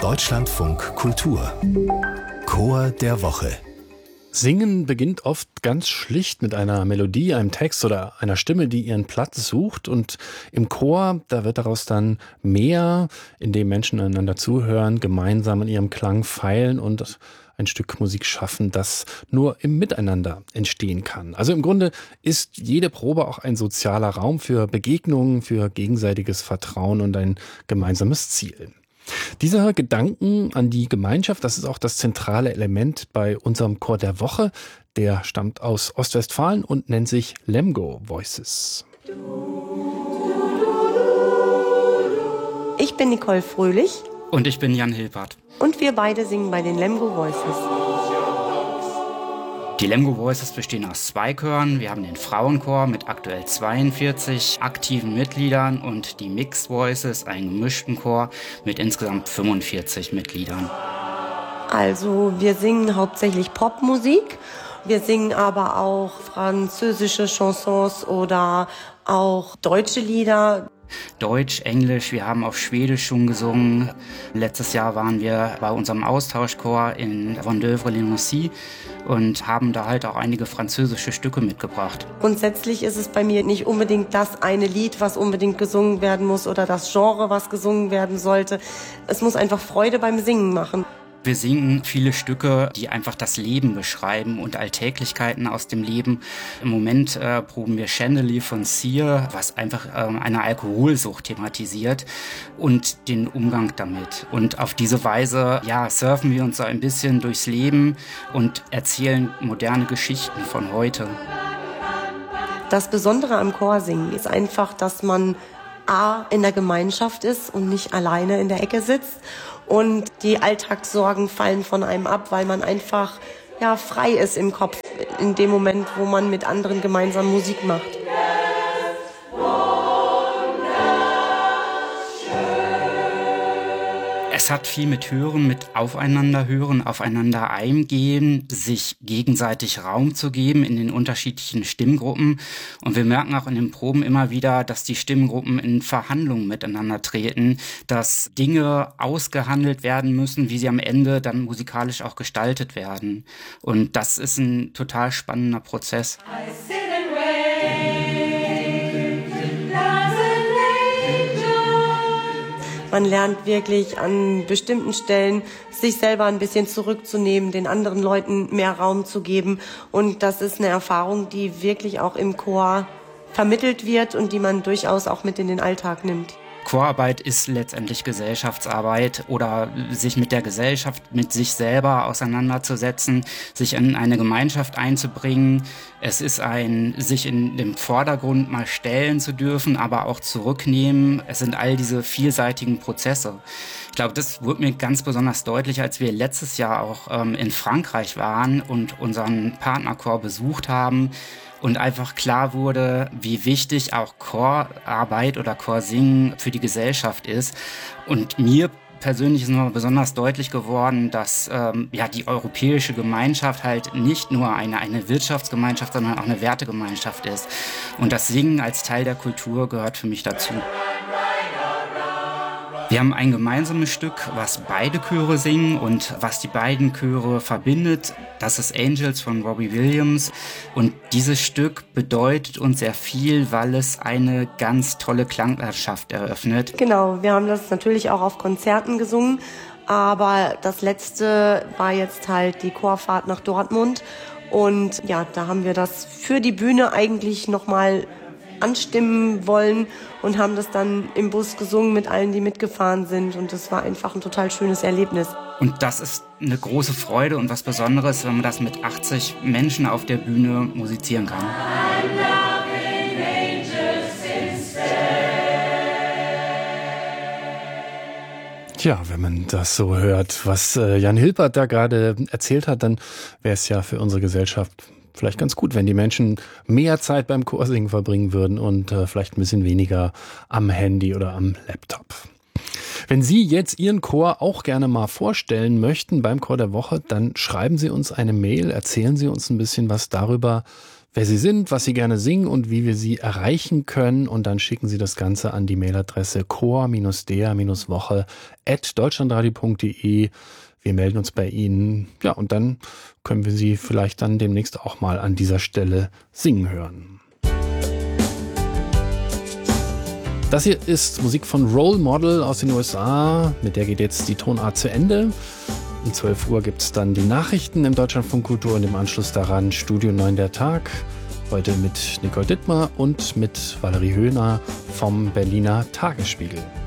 Deutschlandfunk Kultur Chor der Woche. Singen beginnt oft ganz schlicht mit einer Melodie, einem Text oder einer Stimme, die ihren Platz sucht. Und im Chor, da wird daraus dann mehr, indem Menschen einander zuhören, gemeinsam an ihrem Klang feilen und ein Stück Musik schaffen, das nur im Miteinander entstehen kann. Also im Grunde ist jede Probe auch ein sozialer Raum für Begegnungen, für gegenseitiges Vertrauen und ein gemeinsames Ziel. Dieser Gedanken an die Gemeinschaft, das ist auch das zentrale Element bei unserem Chor der Woche. Der stammt aus Ostwestfalen und nennt sich Lemgo Voices. Ich bin Nicole Fröhlich. Und ich bin Jan Hilpert. Und wir beide singen bei den Lemgo Voices. Die Lemgo Voices bestehen aus 2 Chören. Wir haben den Frauenchor mit aktuell 42 aktiven Mitgliedern und die Mixed Voices, einen gemischten Chor mit insgesamt 45 Mitgliedern. Also wir singen hauptsächlich Popmusik. Wir singen aber auch französische Chansons oder auch deutsche Lieder. Deutsch, Englisch, wir haben auf Schwedisch schon gesungen. Letztes Jahr waren wir bei unserem Austauschchor in Vendœuvre-les-Nancy und haben da halt auch einige französische Stücke mitgebracht. Grundsätzlich ist es bei mir nicht unbedingt das eine Lied, was unbedingt gesungen werden muss oder das Genre, was gesungen werden sollte. Es muss einfach Freude beim Singen machen. Wir singen viele Stücke, die einfach das Leben beschreiben und Alltäglichkeiten aus dem Leben. Im Moment proben wir Chandelier von Sia, was einfach eine Alkoholsucht thematisiert und den Umgang damit. Und auf diese Weise surfen wir uns so ein bisschen durchs Leben und erzählen moderne Geschichten von heute. Das Besondere am Chorsingen ist einfach, dass man in der Gemeinschaft ist und nicht alleine in der Ecke sitzt. Und die Alltagssorgen fallen von einem ab, weil man einfach frei ist im Kopf in dem Moment, wo man mit anderen gemeinsam Musik macht. Es hat viel mit Hören, mit Aufeinander hören, aufeinander eingehen, sich gegenseitig Raum zu geben in den unterschiedlichen Stimmgruppen. Und wir merken auch in den Proben immer wieder, dass die Stimmgruppen in Verhandlungen miteinander treten, dass Dinge ausgehandelt werden müssen, wie sie am Ende dann musikalisch auch gestaltet werden. Und das ist ein total spannender Prozess. Man lernt wirklich an bestimmten Stellen, sich selber ein bisschen zurückzunehmen, den anderen Leuten mehr Raum zu geben. Und das ist eine Erfahrung, die wirklich auch im Chor vermittelt wird und die man durchaus auch mit in den Alltag nimmt. Chorarbeit ist letztendlich Gesellschaftsarbeit oder sich mit der Gesellschaft, mit sich selber auseinanderzusetzen, sich in eine Gemeinschaft einzubringen. Es ist sich in dem Vordergrund mal stellen zu dürfen, aber auch zurücknehmen. Es sind all diese vielseitigen Prozesse. Ich glaube, das wurde mir ganz besonders deutlich, als wir letztes Jahr auch in Frankreich waren und unseren Partnerchor besucht haben. Und einfach klar wurde, wie wichtig auch Chorarbeit oder Chorsingen für die Gesellschaft ist. Und mir persönlich ist noch besonders deutlich geworden, dass die europäische Gemeinschaft halt nicht nur eine Wirtschaftsgemeinschaft, sondern auch eine Wertegemeinschaft ist. Und das Singen als Teil der Kultur gehört für mich dazu. Wir haben ein gemeinsames Stück, was beide Chöre singen und was die beiden Chöre verbindet. Das ist Angels von Robbie Williams. Und dieses Stück bedeutet uns sehr viel, weil es eine ganz tolle Klanglandschaft eröffnet. Genau, wir haben das natürlich auch auf Konzerten gesungen. Aber das letzte war jetzt halt die Chorfahrt nach Dortmund. Und da haben wir das für die Bühne eigentlich nochmal anstimmen wollen und haben das dann im Bus gesungen mit allen, die mitgefahren sind. Und das war einfach ein total schönes Erlebnis. Und das ist eine große Freude und was Besonderes, wenn man das mit 80 Menschen auf der Bühne musizieren kann. Tja, wenn man das so hört, was Jan Hilpert da gerade erzählt hat, dann wäre es ja für unsere Gesellschaft vielleicht ganz gut, wenn die Menschen mehr Zeit beim Chorsingen verbringen würden und vielleicht ein bisschen weniger am Handy oder am Laptop. Wenn Sie jetzt Ihren Chor auch gerne mal vorstellen möchten beim Chor der Woche, dann schreiben Sie uns eine Mail, erzählen Sie uns ein bisschen was darüber, wer Sie sind, was Sie gerne singen und wie wir Sie erreichen können. Und dann schicken Sie das Ganze an die Mailadresse chor-der-woche@deutschlandradio.de. Wir melden uns bei Ihnen. Ja, und dann können wir Sie vielleicht dann demnächst auch mal an dieser Stelle singen hören. Das hier ist Musik von Role Model aus den USA. Mit der geht jetzt die Tonart zu Ende. Um 12 Uhr gibt es dann die Nachrichten im Deutschlandfunk Kultur und im Anschluss daran Studio 9 der Tag. Heute mit Nicole Dittmar und mit Valerie Höhner vom Berliner Tagesspiegel.